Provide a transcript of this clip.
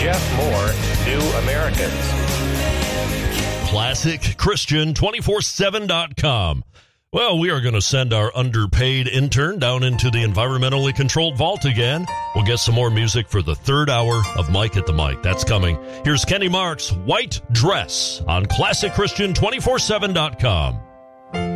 Jeff Moore, New Americans. ClassicChristian247.com. Well, we are going to send our underpaid intern down into the environmentally controlled vault again. We'll get some more music for the third hour of Mike at the Mic. That's coming. Here's Kenny Mark's White Dress on ClassicChristian247.com.